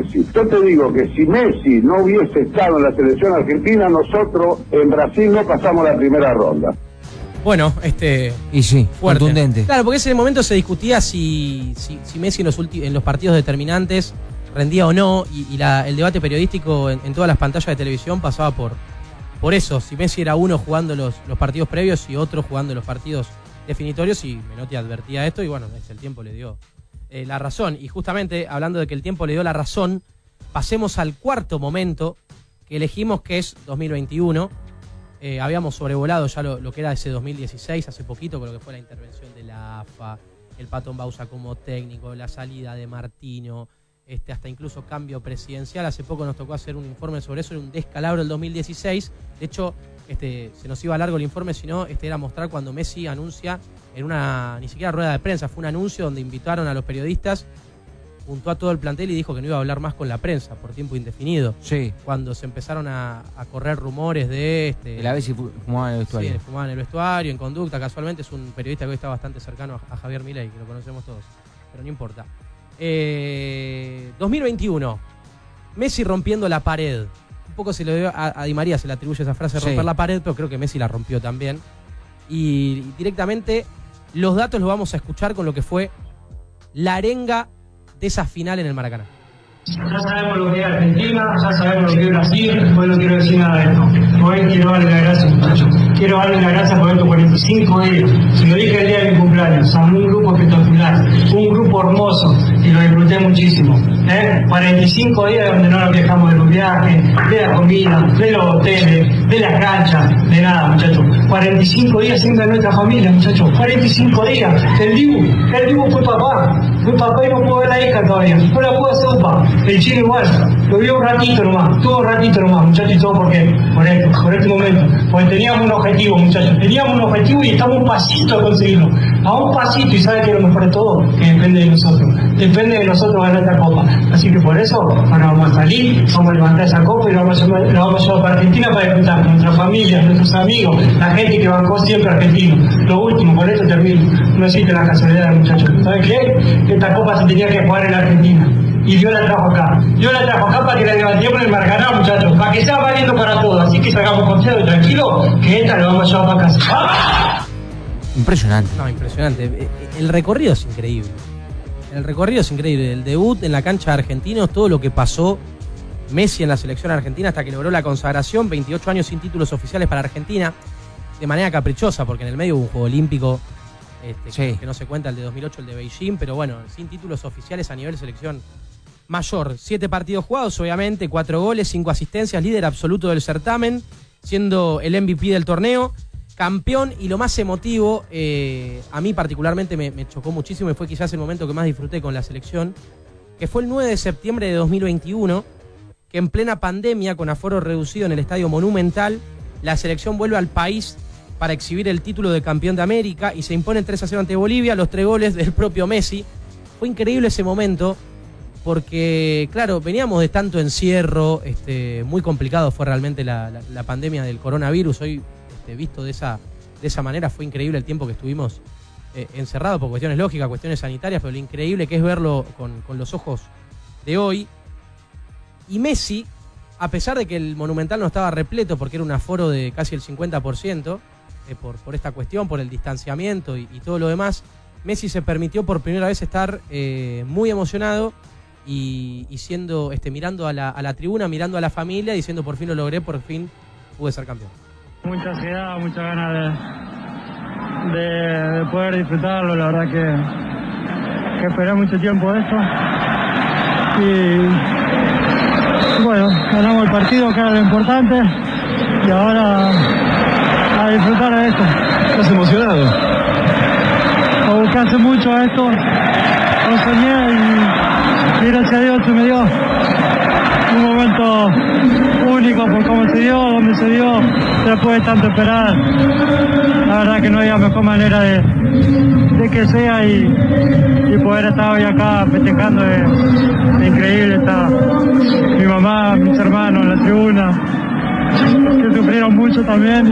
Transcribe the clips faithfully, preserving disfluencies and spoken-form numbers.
Messi. Yo te digo que si Messi no hubiese estado en la selección argentina, nosotros en Brasil no pasamos la primera ronda. Bueno, este... Y sí, fuerte. Contundente. Claro, porque en ese momento se discutía si, si, si Messi en los, ulti- en los partidos determinantes rendía o no, y, y la, el debate periodístico en, en todas las pantallas de televisión pasaba por, por eso. Si Messi era uno jugando los, los partidos previos y otro jugando los partidos definitorios, y Menotti advertía esto, y bueno, el tiempo le dio eh, la razón. Y justamente, hablando de que el tiempo le dio la razón, pasemos al cuarto momento que elegimos, que es dos mil veintiuno. Eh, habíamos sobrevolado ya lo, lo que era ese dos mil dieciséis, hace poquito, con lo que fue la intervención de la A F A, el Pato Bausa como técnico, la salida de Martino, este, hasta incluso cambio presidencial. Hace poco nos tocó hacer un informe sobre eso, era un descalabro el dos mil dieciséis. De hecho, este, se nos iba largo el informe, sino este era mostrar cuando Messi anuncia en una, ni siquiera rueda de prensa, fue un anuncio donde invitaron a los periodistas, juntó a todo el plantel y dijo que no iba a hablar más con la prensa por tiempo indefinido. Sí. Cuando se empezaron a, a correr rumores de este. El a ver si fumaba en el vestuario. Sí, fumaba en el vestuario, en conducta. Casualmente es un periodista que hoy está bastante cercano a, a Javier Milei, que lo conocemos todos. Pero no importa. Eh, dos mil veintiuno. Messi rompiendo la pared. Un poco se le dio a, a Di María, se le atribuye esa frase de romper Sí. la pared, pero creo que Messi la rompió también. Y, y directamente los datos los vamos a escuchar con lo que fue la arenga de esa final en el Maracaná. Ya sabemos lo que es Argentina, ya sabemos lo que es Brasil, hoy no quiero decir nada de esto. Hoy quiero darle las gracias, muchachos. Quiero darle las gracias por estos cuarenta y cinco días. Se lo dije el día de mi cumpleaños, a un grupo espectacular, un grupo hermoso, y lo disfruté muchísimo. ¿eh? cuarenta y cinco días donde no nos quejamos de los viajes, de la comida, de los hoteles, de las canchas, de nada, muchachos. cuarenta y cinco días siempre en nuestra familia, muchachos. cuarenta y cinco días. El Dibu, el Dibu fue papá, fue papá y no pudo ver a la hija todavía. No la pudo hacer papá. El chino igual, lo vio un ratito nomás, tuvo un ratito nomás, muchachos, y todo por qué, por esto, por este momento, porque teníamos un objetivo, muchachos, teníamos un objetivo y estamos un pasito a conseguirlo, a un pasito, y ¿sabe qué es lo mejor de todo? Que depende de nosotros, depende de nosotros ganar esta copa, así que por eso, ahora vamos a salir, vamos a levantar esa copa y la vamos a llevar, la vamos a llevar para Argentina para disfrutar con nuestra familia, nuestros amigos, la gente que bancó siempre argentino. Lo último, por esto termino, no existe la casualidad, muchachos, ¿saben qué? Esta copa se tenía que jugar en la Argentina. Y yo la trajo acá. Yo la trajo acá para que la levantemos en el Maracaná, muchachos. Para que sea valiendo para todos. Así que salgamos confiados y tranquilos, que esta la vamos a llevar para casa. ¡Ah! Impresionante. No, impresionante. El recorrido es increíble. El recorrido es increíble. El debut en la cancha de Argentinos, todo lo que pasó Messi en la selección argentina hasta que logró la consagración. veintiocho años sin títulos oficiales para Argentina. De manera caprichosa, porque en el medio hubo un juego olímpico este, sí. que, que no se cuenta, el de dos mil ocho, el de Beijing. Pero bueno, sin títulos oficiales a nivel selección mayor. Siete partidos jugados, obviamente, cuatro goles, cinco asistencias, líder absoluto del certamen, siendo el M V P del torneo, campeón, y lo más emotivo, eh, a mí particularmente me, me chocó muchísimo y fue quizás el momento que más disfruté con la selección, que fue el nueve de septiembre de dos mil veintiuno, que en plena pandemia, con aforo reducido en el Estadio Monumental, la selección vuelve al país para exhibir el título de campeón de América y se impone tres a cero ante Bolivia, los tres goles del propio Messi. Fue increíble ese momento, porque, claro, veníamos de tanto encierro, este, muy complicado fue realmente la, la, la pandemia del coronavirus. Hoy, este, visto de esa, de esa manera, fue increíble el tiempo que estuvimos eh, encerrados por cuestiones lógicas, cuestiones sanitarias, pero lo increíble que es verlo con, con los ojos de hoy. Y Messi, a pesar de que el Monumental no estaba repleto, porque era un aforo de casi el cincuenta por ciento, eh, por, por esta cuestión, por el distanciamiento y, y todo lo demás, Messi se permitió por primera vez estar eh, muy emocionado y, y siendo, este, mirando a la, a la tribuna, mirando a la familia, diciendo por fin lo logré, por fin pude ser campeón. Mucha ansiedad, muchas ganas de, de, de poder disfrutarlo, la verdad que, que esperé mucho tiempo esto. Y bueno, ganamos el partido, que era lo importante, y ahora a disfrutar de esto. ¿Estás emocionado? Lo busqué hace mucho esto, lo soñé y, y gracias a Dios se me dio un momento único por cómo se dio, donde se dio, después de tanto esperar. La verdad que no había mejor manera de, de que sea y, y poder estar hoy acá festejando es, es increíble. Está mi mamá, mis hermanos en la tribuna, que sufrieron mucho también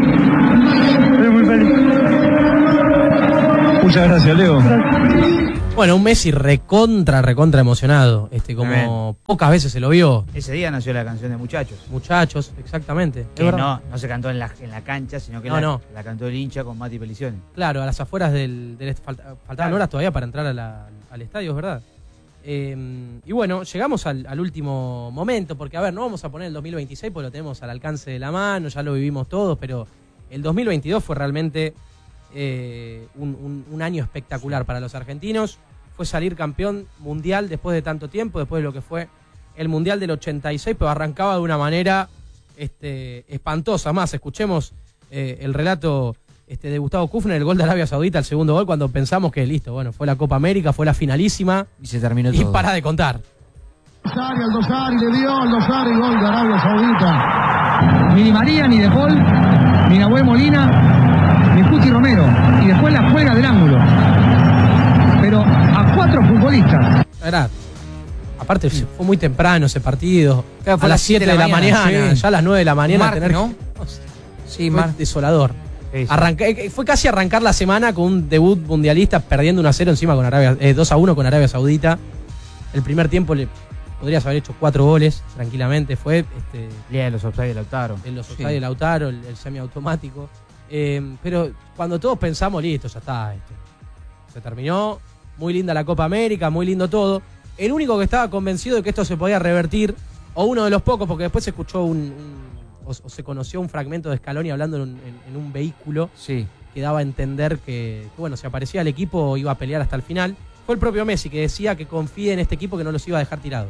y estoy muy feliz. Muchas gracias, Leo. Gracias. Bueno, un Messi recontra, recontra emocionado, este, como Bien. pocas veces se lo vio. Ese día nació la canción de Muchachos. Muchachos, exactamente. Que Es verdad. no, no se cantó en la, en la cancha, sino que No, la, no. la cantó el hincha con Mati Pelicioni. Claro, a las afueras del... del falta- faltaban Claro. horas todavía para entrar a la- al estadio, es verdad. Eh, y bueno, llegamos al, al último momento, porque a ver, no vamos a poner el dos mil veintiséis porque lo tenemos al alcance de la mano, ya lo vivimos todos, pero el dos mil veintidós fue realmente eh, un, un- un año espectacular para los argentinos. Fue salir campeón mundial después de tanto tiempo, después de lo que fue el Mundial del ochenta y seis, pero arrancaba de una manera este, espantosa. Más, escuchemos eh, el relato este, de Gustavo Kufner, el gol de Arabia Saudita, el segundo gol, cuando pensamos que listo, bueno, fue la Copa América, fue la finalísima, Y se terminó y todo. para de contar. Aldosari, Aldosari, le dio Aldosari, gol de Arabia Saudita. Ni Di María, ni De Paul, ni Nahuel Molina, ni Cuti Romero. Y después la juega del ángulo. Pero a cuatro futbolistas. Era, aparte fue muy temprano ese partido, Claro, fue a las siete de la mañana, sí. ya a las nueve de la mañana Mar, tener ¿no? que- Sí, fue Mar. desolador. Sí, sí. Arranca- eh, fue casi arrancar la semana con un debut mundialista perdiendo uno a cero encima con Arabia, eh, dos a uno con Arabia Saudita. El primer tiempo le podrías haber hecho cuatro goles tranquilamente, fue este, Día de los offside de Lautaro. en los Sí. offside de Lautaro, el, el semiautomático. Eh, pero cuando todos pensamos, listo, ya está, esto se terminó, muy linda la Copa América, muy lindo todo. El único que estaba convencido de que esto se podía revertir, o uno de los pocos, porque después se escuchó un, un- o, o se conoció un fragmento de Scaloni hablando en un, en- en un vehículo Sí. que daba a entender que, que, bueno, si aparecía el equipo iba a pelear hasta el final. Fue el propio Messi que decía que confíe en este equipo, que no los iba a dejar tirados.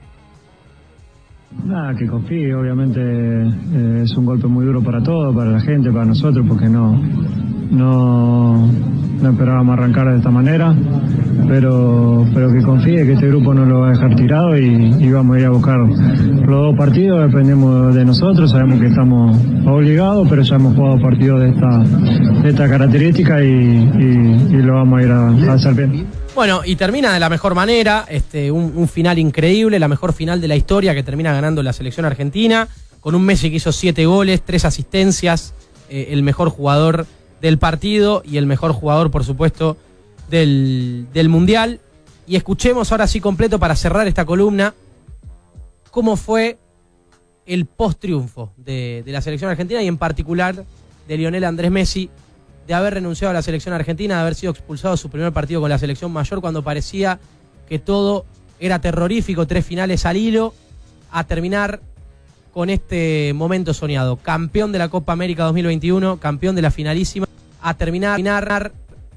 Nada, que confíe, obviamente eh, es un golpe muy duro para todos, para la gente, para nosotros, porque no, no, no esperábamos arrancar de esta manera, pero, pero que confíe que este grupo no lo va a dejar tirado y, y vamos a ir a buscar los dos partidos, dependemos de nosotros, sabemos que estamos obligados, pero ya hemos jugado partidos de esta, de esta característica y, y, y lo vamos a ir a, a hacer bien. Bueno, y termina de la mejor manera, este, un, un final increíble, la mejor final de la historia que termina ganando la selección argentina, con un Messi que hizo siete goles, tres asistencias, eh, el mejor jugador del partido y el mejor jugador, por supuesto, del, del Mundial. Y escuchemos ahora sí completo para cerrar esta columna cómo fue el post-triunfo de, de la selección argentina y en particular de Lionel Andrés Messi, de haber renunciado a la selección argentina, de haber sido expulsado de su primer partido con la selección mayor cuando parecía que todo era terrorífico, tres finales al hilo, a terminar con este momento soñado. Campeón de la Copa América dos mil veintiuno, campeón de la finalísima, a terminar, terminar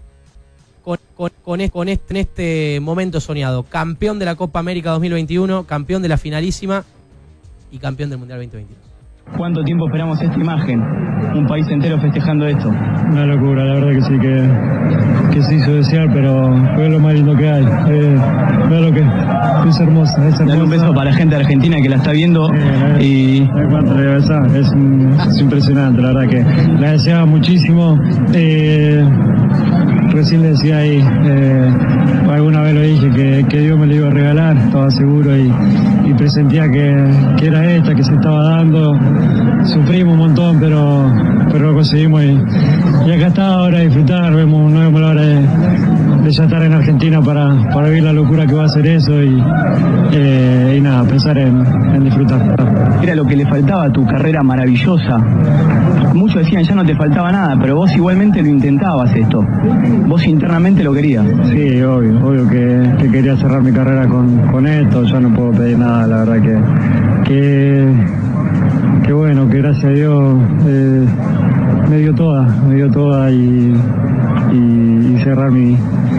con, con, con, este, con este, en este momento soñado. Campeón de la Copa América dos mil veintiuno, campeón de la finalísima y campeón del Mundial veinte veintidós. ¿Cuánto tiempo esperamos esta imagen? Un país entero festejando esto. Una locura, la verdad que sí, que, que se hizo desear, pero fue lo más lindo que hay. Eh, veo lo que es hermosa, es hermosa. Dale un beso para la gente argentina que la está viendo Eh, y en cuanto a la verdad, es, un- es impresionante, la verdad que la deseaba muchísimo. Eh, recién le decía ahí, eh, alguna vez lo dije, que, que Dios me lo iba a regalar, estaba seguro y, y presentía que, que era esta, que se estaba dando. Sufrimos un montón, pero, pero lo conseguimos y, y acá está ahora a disfrutar. Vemos, no vemos la hora de, de ya estar en Argentina para, para vivir la locura que va a ser eso y, eh, y nada, pensar en, en disfrutar. era lo que le faltaba a tu carrera maravillosa. Muchos decían ya no te faltaba nada, pero vos igualmente lo intentabas esto. Vos internamente lo querías. Sí, obvio, obvio que, que quería cerrar mi carrera con, con esto, ya no puedo pedir nada, la verdad que, que, que bueno, que gracias a Dios eh, me dio toda, me dio toda y, y, y cerrar mi,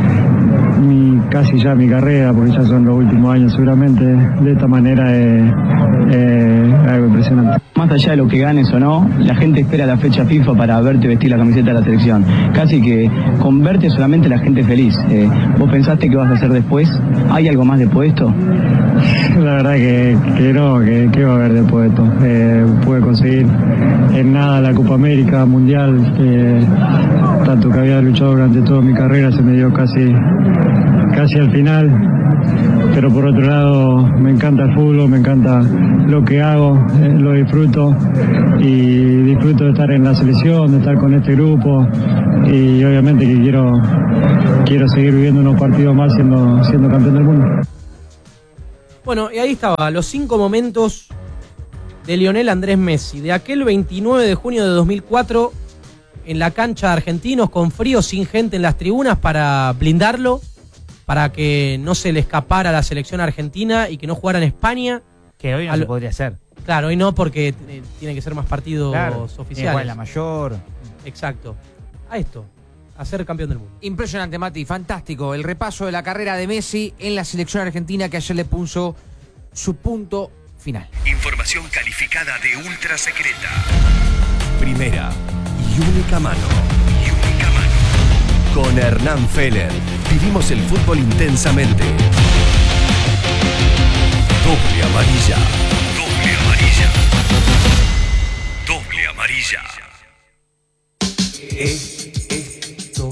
mi casi ya mi carrera, porque ya son los últimos años seguramente, de esta manera es eh, algo impresionante. Más allá de lo que ganes o no, la gente espera la fecha FIFA para verte vestir la camiseta de la selección. Casi que con verte solamente la gente es feliz. Eh, ¿Vos pensaste qué vas a hacer después? ¿Hay algo más después de esto? La verdad que, que no, que, que va a haber después de esto. Eh, pude conseguir en nada la Copa América, Mundial, eh, tanto que había luchado durante toda mi carrera, se me dio casi, casi al final. Pero por otro lado, me encanta el fútbol, me encanta lo que hago, eh, lo disfruto y disfruto de estar en la selección, de estar con este grupo y obviamente que quiero, quiero seguir viviendo unos partidos más siendo, siendo campeón del mundo. Bueno, y ahí estaba, los cinco momentos de Lionel Andrés Messi, de aquel veintinueve de junio de dos mil cuatro, en la cancha de Argentinos, con frío, sin gente en las tribunas, para blindarlo, para que no se le escapara a la selección argentina y que no jugara en España. Que hoy no Al... se podría hacer. Claro, hoy no, porque eh, tiene que ser más partidos claro, oficiales. Igual la mayor. Exacto. A esto, a ser campeón del mundo. Impresionante, Mati, fantástico. El repaso de la carrera de Messi en la selección argentina, que ayer le puso su punto final. Información calificada de ultra secreta. Primera y única mano. Y única mano. Con Hernán Feller vivimos el fútbol intensamente. Doble amarilla. Doble amarilla. Doble amarilla. Esto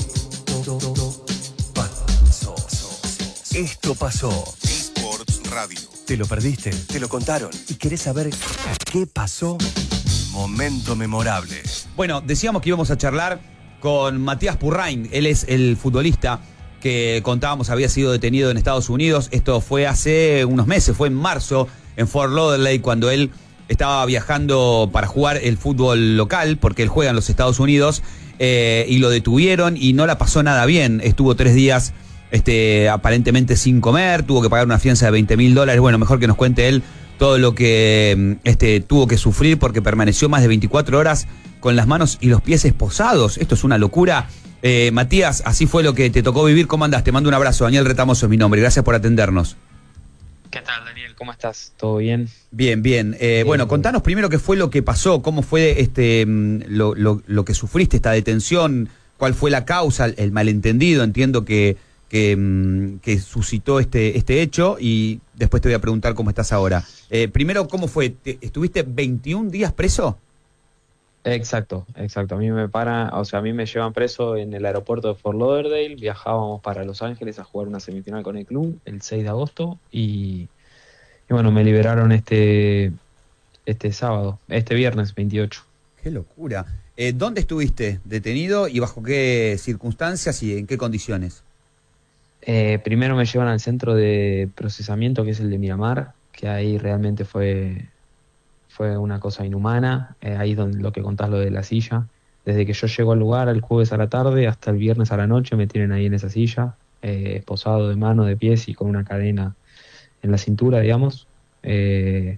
pasó. Esto pasó. Sports Radio. ¿Te lo perdiste? ¿Te lo contaron? ¿Y querés saber qué pasó? Momento memorable. Bueno, decíamos que íbamos a charlar con Matías Purrain. Él es el futbolista que contábamos había sido detenido en Estados Unidos. Esto fue hace unos meses, fue en marzo, en Fort Lauderdale, cuando él estaba viajando para jugar el fútbol local, porque él juega en los Estados Unidos, eh, y lo detuvieron y no la pasó nada bien. Estuvo tres días este, aparentemente sin comer, tuvo que pagar una fianza de veinte mil dólares. Bueno, mejor que nos cuente él todo lo que este, tuvo que sufrir, porque permaneció más de veinticuatro horas con las manos y los pies esposados. Esto es una locura. Eh, Matías, así fue lo que te tocó vivir. ¿Cómo andás? Te mando un abrazo. Daniel Retamoso es mi nombre. Gracias por atendernos. ¿Qué tal, Daniel? ¿Cómo estás? ¿Todo bien? Bien, bien. Eh, bien bueno, bien. Contanos primero qué fue lo que pasó, cómo fue este lo, lo, lo que sufriste, esta detención, cuál fue la causa, el malentendido, entiendo que, que, que suscitó este, este hecho, y después te voy a preguntar cómo estás ahora. Eh, primero, ¿cómo fue? ¿Te, ¿Estuviste veintiún días preso? Exacto, exacto. A mí me paran, o sea, a mí me llevan preso en el aeropuerto de Fort Lauderdale. Viajábamos para Los Ángeles a jugar una semifinal con el club el seis de agosto y, y bueno, me liberaron este este sábado, este viernes veintiocho. Qué locura. Eh, ¿Dónde estuviste detenido y bajo qué circunstancias y en qué condiciones? Eh, primero me llevan al centro de procesamiento, que es el de Miramar, que ahí realmente fue... Fue una cosa inhumana, eh, ahí es donde lo que contás, lo de la silla. Desde que yo llego al lugar el jueves a la tarde hasta el viernes a la noche me tienen ahí en esa silla, eh, esposado de mano, de pies y con una cadena en la cintura, digamos. Eh,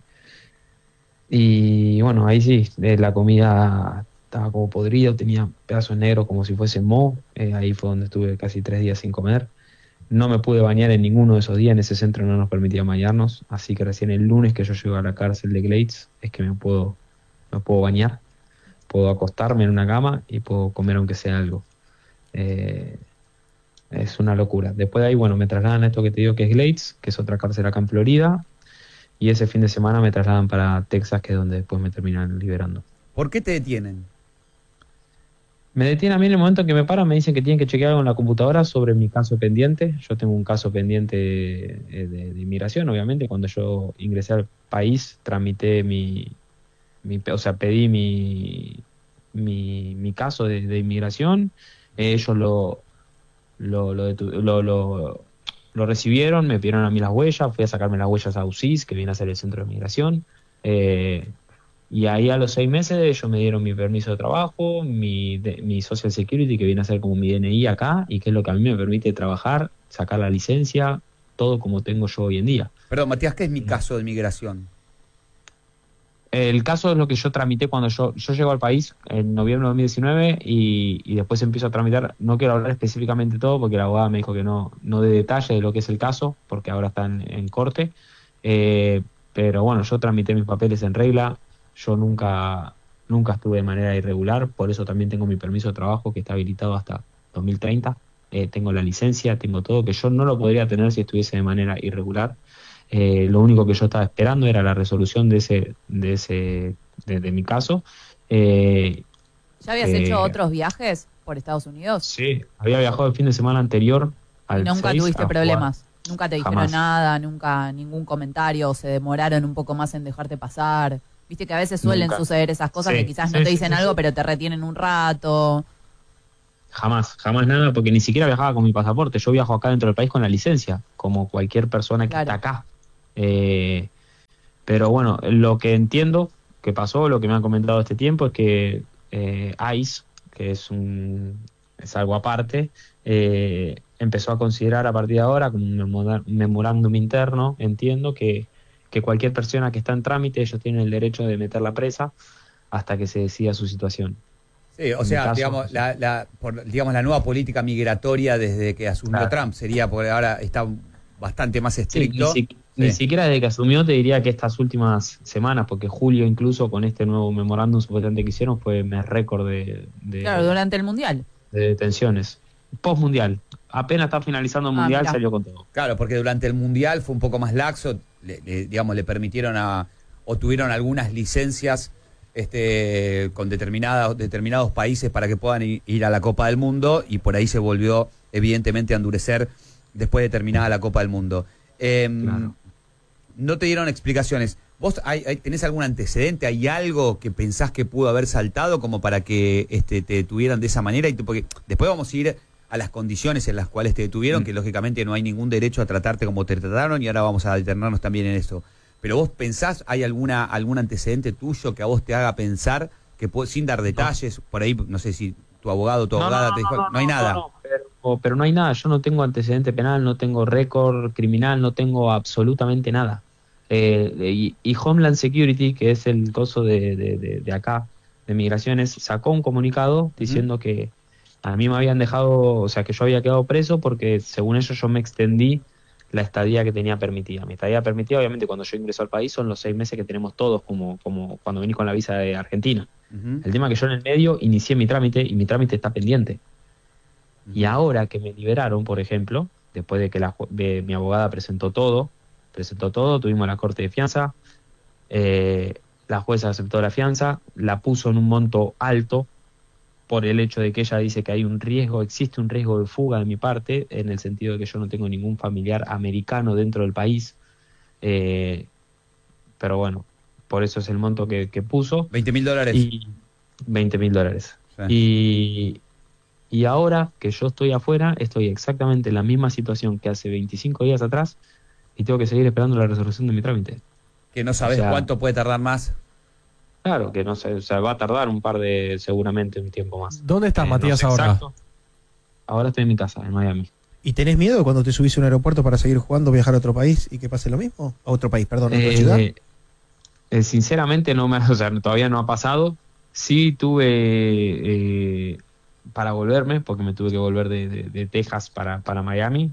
y bueno, ahí sí, eh, la comida estaba como podrida, tenía pedazos negros como si fuese moho. Eh, ahí fue donde estuve casi tres días sin comer. No me pude bañar en ninguno de esos días, en ese centro no nos permitía bañarnos, así que recién el lunes que yo llego a la cárcel de Glades es que me puedo, me puedo bañar, puedo acostarme en una cama y puedo comer aunque sea algo. Eh, es una locura. Después de ahí, bueno, me trasladan a esto que te digo que es Glades, que es otra cárcel acá en Florida, y ese fin de semana me trasladan para Texas, que es donde después me terminan liberando. ¿Por qué te detienen? Me detienen a mí en el momento en que me paran, me dicen que tienen que chequear algo en la computadora sobre mi caso pendiente. Yo tengo un caso pendiente de, de, de inmigración, obviamente. Cuando yo ingresé al país, tramité mi, mi o sea, pedí mi, mi, mi caso de, de inmigración. Eh, ellos lo lo, lo, lo, lo, lo recibieron, me pidieron a mí las huellas, fui a sacarme las huellas a U C I S, que viene a ser el centro de migración. Eh, Y ahí a los seis meses ellos me dieron mi permiso de trabajo, mi, de, mi Social Security, que viene a ser como mi D N I acá, y que es lo que a mí me permite trabajar, sacar la licencia, todo como tengo yo hoy en día. Perdón, Matías, ¿qué es mi caso de migración? El caso es lo que yo tramité cuando yo, yo llego al país en noviembre de dos mil diecinueve y, y después empiezo a tramitar. No quiero hablar específicamente todo porque la abogada me dijo que no, no dé detalle de lo que es el caso, porque ahora está en, en corte. Eh, pero bueno, yo tramité mis papeles en regla. Yo nunca nunca estuve de manera irregular, por eso también tengo mi permiso de trabajo que está habilitado hasta dos mil treinta. Eh, tengo la licencia, tengo todo, que yo no lo podría tener si estuviese de manera irregular. Eh, lo único que yo estaba esperando era la resolución de ese, de ese, de, de mi caso. Eh, ¿Ya habías eh, hecho otros viajes por Estados Unidos? Sí, había viajado el fin de semana anterior al ¿Y nunca seis tuviste a problemas? jugar. ¿Nunca te dijeron Jamás. nada? ¿Nunca ningún comentario? ¿O se demoraron un poco más en dejarte pasar? Viste que a veces suelen Nunca. suceder esas cosas Sí, que quizás sí, no te sí, dicen sí, algo, sí. pero te retienen un rato. Jamás, jamás nada, porque ni siquiera viajaba con mi pasaporte. Yo viajo acá dentro del país con la licencia, como cualquier persona que Claro. está acá. Eh, pero bueno, lo que entiendo que pasó, lo que me han comentado este tiempo, es que eh, ICE, que es un es algo aparte, eh, empezó a considerar a partir de ahora, como un memora- memorándum interno, entiendo, que, que cualquier persona que está en trámite, ellos tienen el derecho de meterla presa hasta que se decida su situación. Sí, o En sea, mi caso, digamos, sí. la, la, por, digamos, la nueva política migratoria desde que asumió Claro. Trump sería, porque ahora está bastante más Sí, estricto. ni, si- ni Sí. siquiera desde que asumió te diría que estas últimas semanas, porque julio incluso con este nuevo memorándum supuestamente que hicieron fue mes récord de, de, Claro, durante el Mundial. de detenciones. Post mundial, apenas está finalizando el Ah, mundial, mirá. salió con todo. Claro, porque durante el Mundial fue un poco más laxo, le, le- digamos, le permitieron a, o tuvieron algunas licencias este, con determinados, determinados países para que puedan i- ir a la Copa del Mundo, y por ahí se volvió evidentemente a endurecer después de terminada la Copa del Mundo. Em, Claro. No te dieron explicaciones. ¿Vos hay, hay- tenés algún antecedente? ¿Hay algo que pensás que pudo haber saltado como para que este, te detuvieran de esa manera? Y tú- porque después vamos a ir a las condiciones en las cuales te detuvieron, Mm. que lógicamente no hay ningún derecho a tratarte como te trataron, y ahora vamos a detenernos también en eso. Pero vos pensás, ¿hay alguna algún antecedente tuyo que a vos te haga pensar, que pu- sin dar detalles, por ahí, no sé si tu abogado o tu No, abogada no, te no, dijo, no, no, hay no, nada? no, pero, pero no hay nada. Yo no tengo antecedente penal, no tengo récord criminal, no tengo absolutamente nada. Eh, y, y Homeland Security, que es el coso de, de, de, de acá, de migraciones, sacó un comunicado diciendo que a mí me habían dejado, o sea, que yo había quedado preso porque según ellos yo me extendí la estadía que tenía permitida. Mi estadía permitida, obviamente, cuando yo ingreso al país son los seis meses que tenemos todos, como, como cuando venís con la visa de Argentina. Ujú. El tema es que yo en el medio inicié mi trámite y mi trámite está pendiente. Y ahora que me liberaron, por ejemplo, después de que la, ju- de- mi abogada presentó todo, presentó todo, tuvimos la corte de fianza, eh, la jueza aceptó la fianza, la puso en un monto alto por el hecho de que ella dice que hay un riesgo, existe un riesgo de fuga de mi parte, en el sentido de que yo no tengo ningún familiar americano dentro del país. Eh, pero bueno, por eso es el monto que, que puso. veinte mil dólares. Y veinte mil dólares. Sí. Y, y ahora que yo estoy afuera, estoy exactamente en la misma situación que hace veinticinco días atrás y tengo que seguir esperando la resolución de mi trámite. Que no sabés O sea, cuánto puede tardar más. Claro, que no sé, o sea, va a tardar un par de, seguramente un tiempo más. ¿Dónde estás, Eh, no Matías, sé ahora? exacto. Ahora estoy en mi casa, en Miami. ¿Y tenés miedo cuando te subís a un aeropuerto para seguir jugando, viajar a otro país y que pase lo mismo? A otro país, perdón, a otra Eh, ciudad. eh, sinceramente no me, o sea, todavía no ha pasado. Sí tuve eh, para volverme, porque me tuve que volver de, de- de Texas para, para Miami.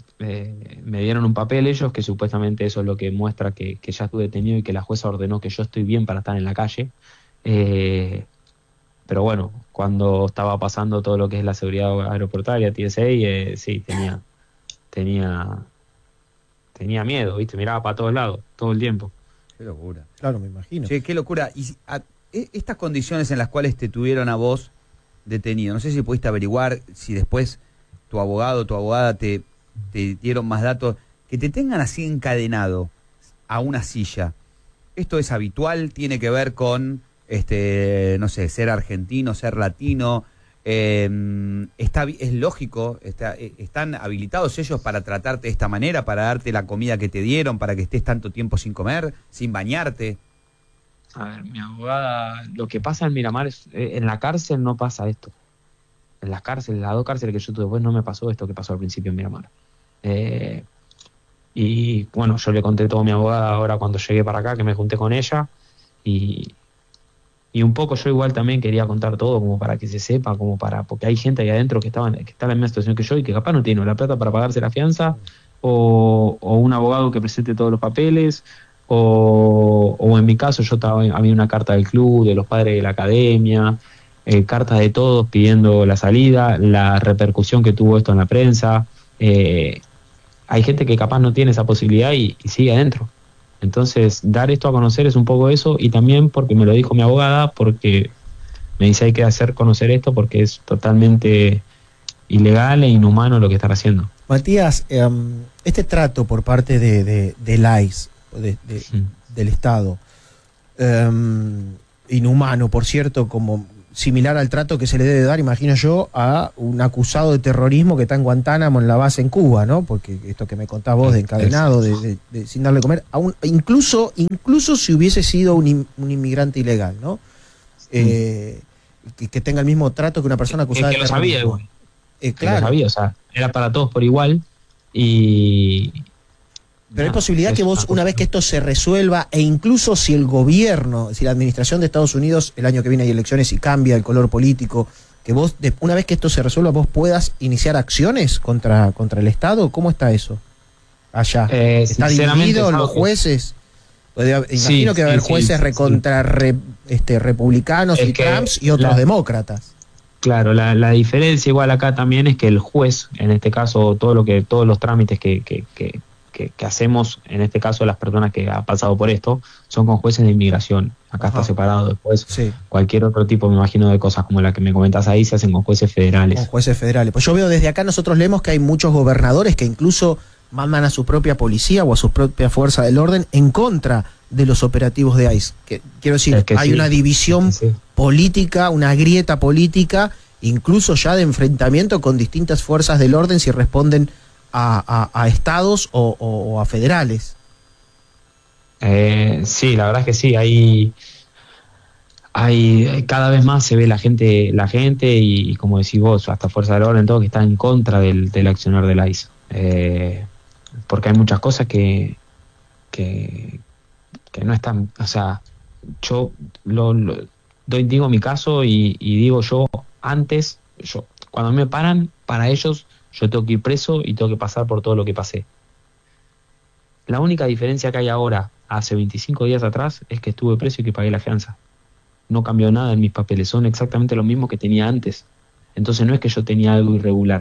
Eh, me dieron un papel ellos que supuestamente eso es lo que muestra que, que ya estuve detenido y que la jueza ordenó que yo estoy bien para estar en la calle. Eh, pero bueno, cuando estaba pasando todo lo que es la seguridad aeroportuaria, T S A, eh, sí, tenía, tenía, tenía miedo, ¿viste? Miraba para todos lados, todo el tiempo. Qué locura. Claro, me imagino. Che, qué locura. Y si- a- e- estas condiciones en las cuales te tuvieron a vos detenido, no sé si pudiste averiguar, si después tu abogado o tu abogada te, te dieron más datos, que te tengan así encadenado a una silla. ¿Esto es habitual? ¿Tiene que ver con, este, no sé, ser argentino, ser latino? Eh, está, bi- ¿Es lógico? Está, eh, ¿Están habilitados ellos para tratarte de esta manera, para darte la comida que te dieron, para que estés tanto tiempo sin comer, sin bañarte? A ver, mi abogada, lo que pasa en Miramar es, eh, en la cárcel no pasa esto. En las cárceles, las dos cárceles que yo tuve después no me pasó esto que pasó al principio en Miramar. Eh, y bueno, yo le conté todo a mi abogada ahora cuando llegué para acá, que me junté con ella, y, y un poco yo igual también quería contar todo como para que se sepa, como para, porque hay gente ahí adentro que, estaban, que está en la misma situación que yo y que capaz no tiene la plata para pagarse la fianza, o, o un abogado que presente todos los papeles, o, o en mi caso yo estaba, había una carta del club, de los padres de la academia, eh, cartas de todos pidiendo la salida, la repercusión que tuvo esto en la prensa, eh, hay gente que capaz no tiene esa posibilidad y, y sigue adentro. Entonces, dar esto a conocer es un poco eso, y también porque me lo dijo mi abogada, porque me dice hay que hacer conocer esto porque es totalmente ilegal e inhumano lo que están haciendo. Matías, eh, este trato por parte de, de, del I C E, de, de, sí. del Estado, eh, inhumano, por cierto, como similar al trato que se le debe dar, imagino yo, a un acusado de terrorismo que está en Guantánamo, en la base en Cuba, ¿no? Porque esto que me contás vos de encadenado, de, de, de, sin darle comer, a un, incluso, incluso si hubiese sido un, un inmigrante ilegal, ¿no? Eh, que, que tenga el mismo trato que una persona acusada que, que de terrorismo. Lo sabía, eh, claro. Que lo sabía, o sea, era para todos por igual y... Pero hay posibilidad que vos, una vez que esto se resuelva, e incluso si el gobierno, si la administración de Estados Unidos, el año que viene hay elecciones y cambia el color político, que vos, de, una vez que esto se resuelva, vos puedas iniciar acciones contra, contra el Estado. ¿Cómo está eso allá? Eh, ¿Está dividido los jueces? Que... Imagino sí, que va a haber sí, jueces sí, recontra sí. Re, este, republicanos es y Trumps y otros la... demócratas. Claro, la, la diferencia igual acá también es que el juez, en este caso, todo lo que todos los trámites que, que, que Que, que hacemos, en este caso las personas que han pasado por esto, son con jueces de inmigración. Acá Ajá. está separado. Después sí. cualquier otro tipo, me imagino, de cosas como la que me comentas ahí, se hacen con jueces federales. Con jueces federales. Pues yo veo desde acá, nosotros leemos que hay muchos gobernadores que incluso mandan a su propia policía o a su propia fuerza del orden en contra de los operativos de I C E. Que, quiero decir, es que hay sí. una división sí, sí. política, una grieta política, incluso ya de enfrentamiento con distintas fuerzas del orden si responden A, a, a estados o, o, o a federales. Eh, sí, la verdad es que sí, hay, hay cada vez más se ve la gente, la gente y, y como decís vos, hasta fuerza del orden, todo que está en contra del, del accionar del I C E, eh, porque hay muchas cosas que, que, que no están, o sea, yo lo, lo doy, digo mi caso y, y digo yo antes, yo cuando me paran, para ellos yo tengo que ir preso y tengo que pasar por todo lo que pasé. La única diferencia que hay ahora, hace veinticinco días atrás, es que estuve preso y que pagué la fianza. No cambió nada en mis papeles, son exactamente los mismos que tenía antes. Entonces no es que yo tenía algo irregular.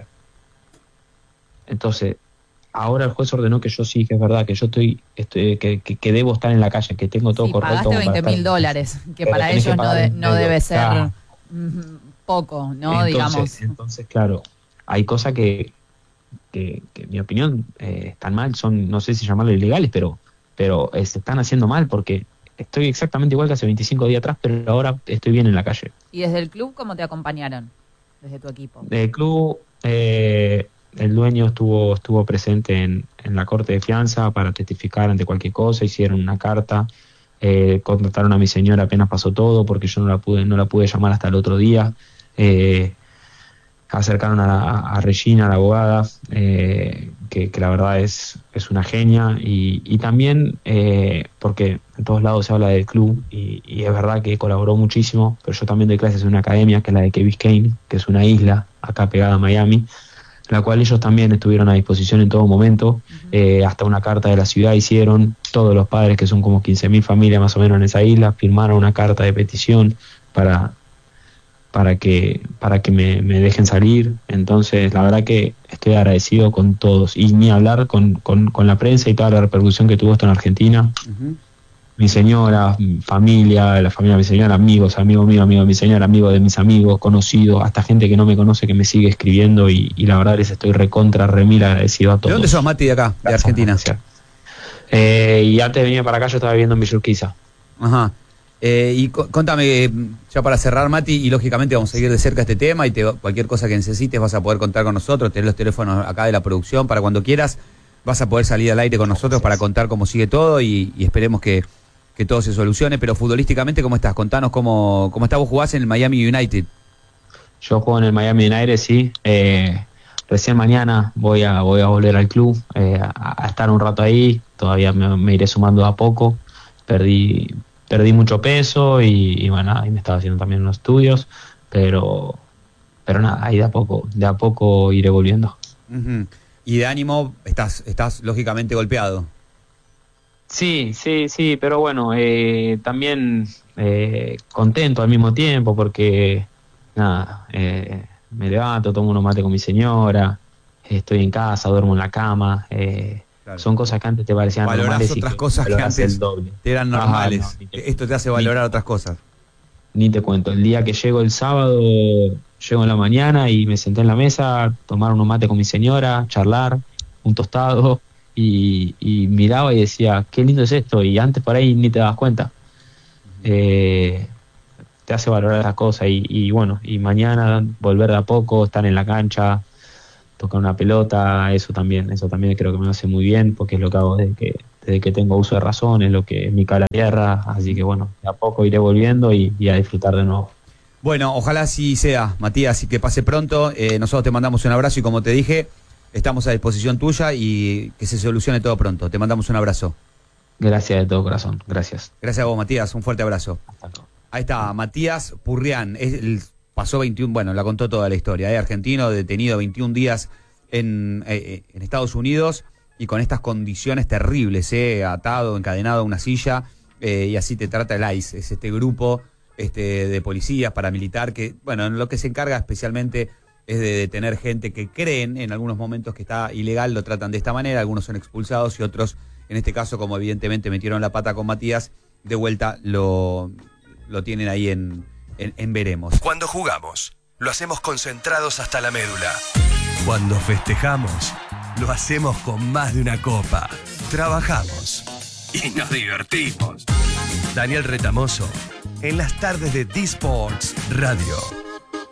Entonces, ahora el juez ordenó que yo sí, que es verdad, que yo estoy, estoy que, que, que debo estar en la calle, que tengo todo sí, correcto. Pagaste veinte mil dólares, que Pero para ellos que no, de, no debe ser claro. poco, ¿no? Entonces, Digamos. Entonces, claro, hay cosas que, que, que en mi opinión, eh, están mal, son, no sé si llamarlo ilegales, pero, pero eh, se están haciendo mal porque estoy exactamente igual que hace veinticinco días atrás, pero ahora estoy bien en la calle. ¿Y desde el club cómo te acompañaron? Desde tu equipo. Del club, eh, el dueño estuvo estuvo presente en, en la corte de fianza para testificar ante cualquier cosa, hicieron una carta, eh, contactaron a mi señora apenas pasó todo, porque yo no la pude no la pude llamar hasta el otro día. Eh, acercaron a, la, a Regina, la abogada, eh, que, que la verdad es, es una genia, y, y también eh, porque en todos lados se habla del club, y, y es verdad que colaboró muchísimo, pero yo también doy clases en una academia, que es la de Key Biscayne, que es una isla acá pegada a Miami, la cual ellos también estuvieron a disposición en todo momento, uh-huh. eh, hasta una carta de la ciudad hicieron, todos los padres, que son como quince mil familias más o menos en esa isla, firmaron una carta de petición para... para que para que me, me dejen salir. Entonces la verdad que estoy agradecido con todos, y ni hablar con, con, con la prensa y toda la repercusión que tuvo esto en Argentina. Uh-huh. Mi señora, mi familia, la familia de mi señora, amigos, amigos míos, amigos de mi señora, amigos de mis amigos, conocidos, hasta gente que no me conoce que me sigue escribiendo, y, y la verdad les estoy recontra, remil agradecido a todos. ¿De dónde sos, Mati, de acá, de Argentina? Eh, y antes de venir para acá yo estaba viviendo en Villa Urquiza. Ajá. Eh, y co- contame, ya para cerrar, Mati, y lógicamente vamos a seguir de cerca este tema, y te, cualquier cosa que necesites vas a poder contar con nosotros, tenés los teléfonos acá de la producción para cuando quieras, vas a poder salir al aire con nosotros para contar cómo sigue todo, y, y esperemos que, que todo se solucione. Pero futbolísticamente, ¿cómo estás? Contanos cómo, cómo estás. Vos jugás en el Miami United. Yo juego en el Miami United, sí. Eh, recién mañana voy a voy a volver al club, eh, a, a estar un rato ahí, todavía me, me iré sumando a poco, perdí... Perdí mucho peso y, y bueno, ahí me estaba haciendo también unos estudios, pero pero nada, ahí de a poco, de a poco iré volviendo. Uh-huh. Y de ánimo, estás, estás lógicamente golpeado. Sí, sí, sí, pero bueno, eh, también eh, contento al mismo tiempo porque, nada, eh, me levanto, tomo unos mates con mi señora, estoy en casa, duermo en la cama. Eh, claro. Son cosas que antes te parecían valorás normales. Otras y cosas que antes el doble. te eran normales. Ajá, no, te, Esto te hace valorar ni, otras cosas. Ni te cuento. El día que llego el sábado, llego en la mañana y me senté en la mesa, tomar unos mate con mi señora, charlar, un tostado, y, y miraba y decía, qué lindo es esto, y antes por ahí ni te das cuenta. Eh, te hace valorar las cosas y, y bueno, y mañana volver de a poco, estar en la cancha, tocar una pelota, eso también, eso también creo que me hace muy bien, porque es lo que hago desde que, desde que tengo uso de razón, es lo que es mi cara a tierra, así que bueno, de a poco iré volviendo y, y a disfrutar de nuevo. Bueno, ojalá así sea, Matías, y que pase pronto. Eh, nosotros te mandamos un abrazo y como te dije, estamos a disposición tuya y que se solucione todo pronto. Te mandamos un abrazo. Gracias de todo corazón, gracias. Gracias a vos, Matías, un fuerte abrazo. Hasta luego. Ahí está, Matías Purrián, es el, pasó veintiún, bueno, la contó toda la historia, ¿eh? Argentino, detenido veintiún días en, eh, en Estados Unidos y con estas condiciones terribles, ¿eh? Atado, encadenado a una silla, eh, y así te trata el I C E, es este grupo este, de policías, paramilitar, que, bueno, en lo que se encarga especialmente es de detener gente que creen en algunos momentos que está ilegal, lo tratan de esta manera, algunos son expulsados y otros, en este caso, como evidentemente metieron la pata con Matías, de vuelta lo... lo tienen ahí en, en, en veremos. Cuando jugamos, lo hacemos concentrados hasta la médula. Cuando festejamos, lo hacemos con más de una copa. Trabajamos y nos divertimos. Daniel Retamoso, en las tardes de D-Sports Radio.